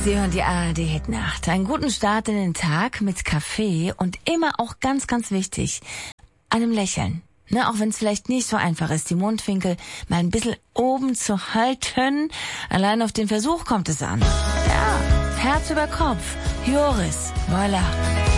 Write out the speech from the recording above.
Sie hören die ARD Hit Nacht. Einen guten Start in den Tag mit Kaffee und immer auch ganz, ganz wichtig, einem Lächeln. Ne, auch wenn es vielleicht nicht so einfach ist, die Mundwinkel mal ein bisschen oben zu halten. Allein auf den Versuch kommt es an. Ja, Herz über Kopf. Joris, voilà.